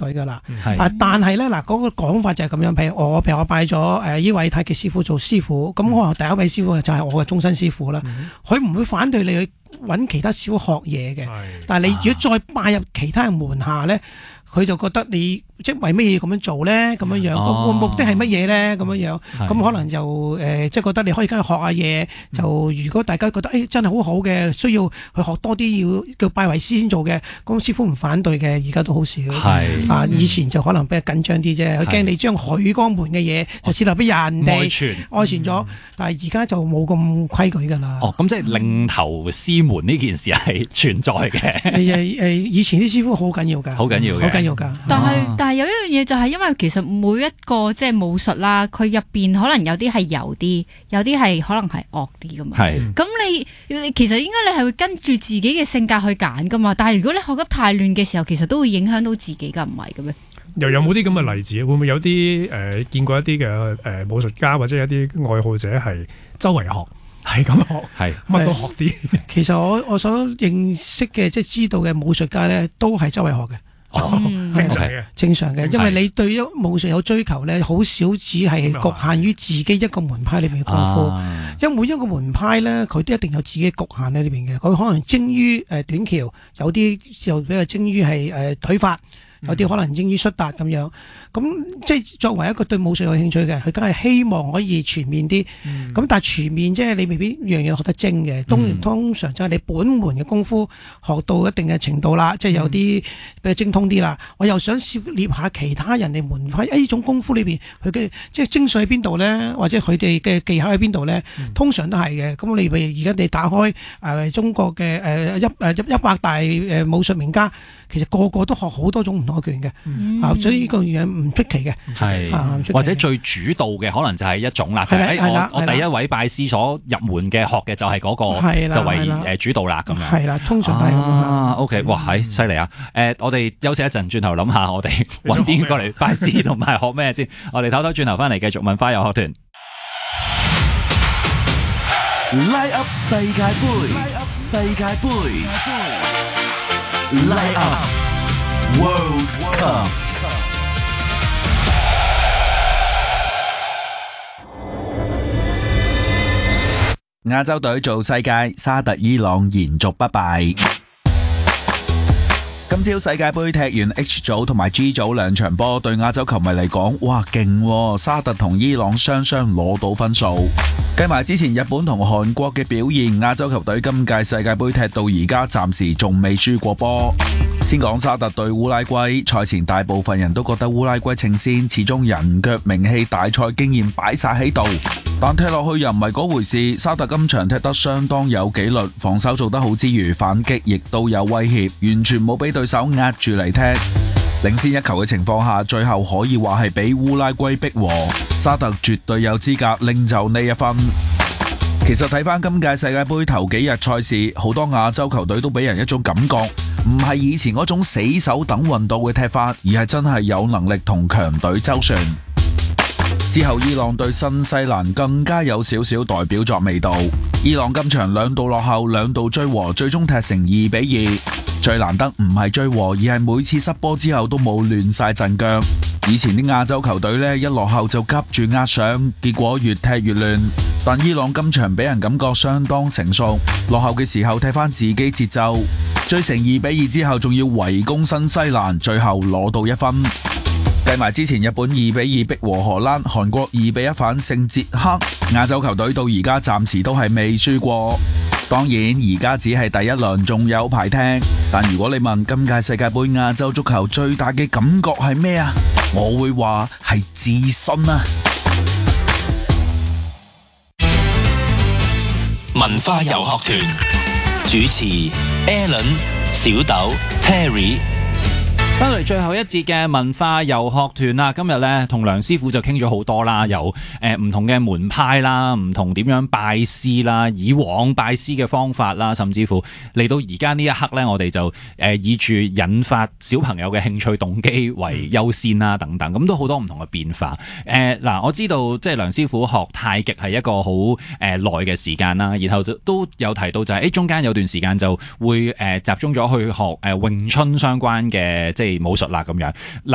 矩噶啦。但係咧嗱，嗰個講法就係咁樣，譬如我拜咗呢位太極師傅做師傅，咁可能第一位師傅就係我嘅終身師傅啦。佢唔會反對你去揾其他師傅學嘢嘅，但係你如果再拜入其他人門下咧，佢就覺得你即係為乜嘢咁樣做咧？咁樣樣個目的係乜嘢咧？咁樣樣咁可能就即係覺得你可以跟佢學下嘢。就如果大家覺得真係好好嘅，需要去學多啲，要拜為師先做嘅，咁師傅唔反對嘅。而家都好少。以前就可能比較緊張啲啫，佢驚你將佢嗰門嘅嘢就泄露俾人哋外傳咗。但係而家就冇咁規矩㗎啦。 咁即係領頭師門呢件事係存在嘅。 以前啲師傅好緊要㗎，好緊要㗎。 但係有一樣嘢就係因為其實每一個即係武術啦，佢入邊可能有啲係柔啲，有啲係可能係惡啲㗎嘛。咁你其實應該你係會跟住自己嘅性格去揀㗎嘛。但係如果你學得太亂嘅時候，其實都會影響到自己㗎，唔係嘅咩？ 又有冇啲咁嘅例子？會唔會有啲見過一啲嘅武術家或者一啲愛好者係周圍學？係咁學，乜都學啲。 其實我所認識嘅即係知道嘅武術家咧，都係周圍學嘅。正常嘅，因為你對於武術有追求咧，好少只係局限於自己一個門派裏面嘅功夫。因為每一個門派咧，佢都一定有自己局限喺裏邊嘅。佢可能精於短橋，有啲又比較精於係腿法。有啲可能精於出達咁樣，咁即係作為一個對武術有興趣嘅，佢梗係希望可以全面啲。咁但係全面即係你未必樣樣學得精嘅。通常就係你本門嘅功夫學到一定嘅程度啦，即係有啲比較精通啲啦。我又想涉獵下其他人哋門派，呢種功夫裏邊佢嘅即係精髓喺邊度咧，或者佢哋嘅技巧喺邊度咧？通常都係嘅。咁你譬如而家你打開中國嘅100大武術名家，其實個個都學好多種唔同嘅拳嘅，所以呢個嘢唔出奇嘅。 或者最主導嘅可能就係一種啦，我第一位拜師所入門嘅學嘅就係嗰個就為主導啦咁樣。 係啦，通常都係咁樣。 OK， 哇，係犀利啊！我哋休息一陣，轉頭諗下我哋揾邊個嚟拜師同埋學咩先。我哋唞唞轉頭翻嚟繼續文化遊學團。 Light Up 世界盃，Light Up World Cup。亞洲隊做世界，沙特伊朗延續不敗。今朝世界盃踢完 H 組同埋 G 組兩場波，對亞洲球迷嚟講，哇勁喎！沙特同伊朗雙雙攞到分數，計埋之前日本同韓國嘅表現，亞洲球隊今屆世界盃踢到而家暫時仲未輸過波。先講沙特對烏拉圭，賽前大部分人都覺得烏拉圭稱先，始終人腳名氣、大賽經驗擺晒喺度。但踢落去又唔係嗰回事，沙特今場踢得相當有紀律，防守做得好之餘，反擊亦都有威脅，完全冇俾對手壓住嚟踢。領先一球嘅情況下，最後可以話係俾烏拉圭逼和，沙特絕對有資格拎走呢一分。其實睇翻今屆世界盃頭幾日賽事，好多亞洲球隊都俾人一種感覺，唔係以前嗰種死守等運到嘅踢法，而係真係有能力同強隊周旋。之後伊朗對新西蘭更加有少少代表作味道，伊朗今場2度落後2度追和，最終踢成2-2。最難得唔係追和，而係每次失波之後都冇亂晒陣腳。以前啲亞洲球隊呢，一落後就急住壓上，結果越踢越亂。但伊朗今場俾人感覺相當成熟，落後嘅時候踢翻自己節奏，追成2-2之後仲要圍攻新西蘭，最後攞到1分。計埋之前日本2-2逼和荷蘭，韓國2-1反勝捷克，亞洲球隊到而家暫時都係未輸過。當然而家只係第一輪，仲有排踢。但如果你問今屆世界盃亞洲足球最大嘅感覺係咩啊？我會話係自信啊！ 文化遊學團主持 Alan、小豆、Terry。 翻嚟最後一節嘅文化遊學團啦，今日咧同梁師傅就傾咗好多啦，有唔同嘅門派啦，唔同點樣拜師啦，以往拜師嘅方法啦，甚至乎嚟到而家呢一刻咧，我哋就以住引發小朋友嘅興趣動機為優先啦，等等，咁都好多唔同嘅變化。嗱，我知道即係梁師傅學太極係一個好耐嘅時間啦，然後都有提到就係中間有段時間就會集中咗去學詠春相關嘅即係武術啦咁樣。